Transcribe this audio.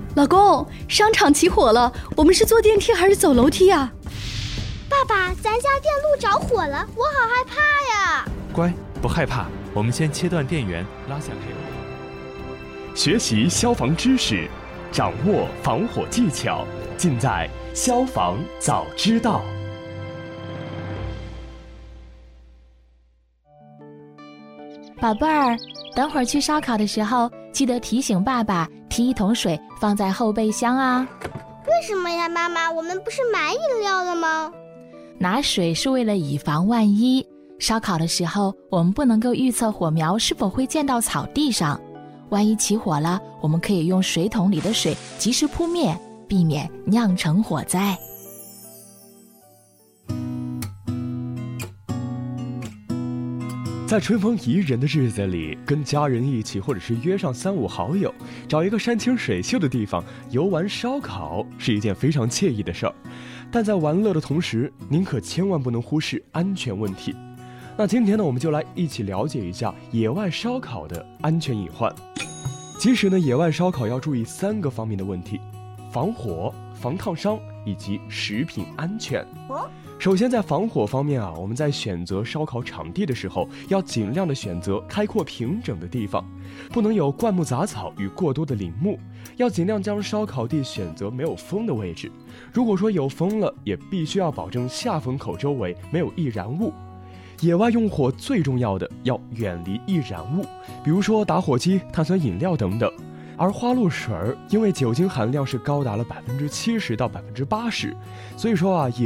老公，商场起火了，我们是坐电梯还是走楼梯呀？ 爸爸，咱家电路着火了，我好害怕呀！ 乖，不害怕，我们先切断电源，拉下配合。 学习消防知识，掌握防火技巧，尽在消防早知道。 宝贝儿，等会儿去烧烤的时候，记得提醒爸爸提一桶水放在后备箱啊。 为什么呀，妈妈？我们不是买饮料了吗？ 拿水是为了以防万一。烧烤的时候，我们不能够预测火苗是否会溅到草地上。万一起火了，我们可以用水桶里的水及时扑灭，避免酿成火灾。 在春风宜人的日子里，跟家人一起，或者是约上3、5好友，找一个山清水秀的地方游玩烧烤，是一件非常惬意的事儿。但在玩乐的同时，您可千万不能忽视安全问题。那今天呢，我们就来一起了解一下野外烧烤的安全隐患。其实呢，野外烧烤要注意3个方面的问题：防火、防烫伤以及食品安全。首先在防火方面我们在选择烧烤场地的时候，要尽量的选择开阔平整的地方，不能有灌木杂草与过多的林木，要尽量将烧烤地选择没有风的位置。如果说有风了，也必须要保证下风口周围没有易燃物。野外用火最重要的要远离易燃物，比如说打火机、碳酸饮料等等。而花露水因为酒精含量是高达了70%到80%，所以说野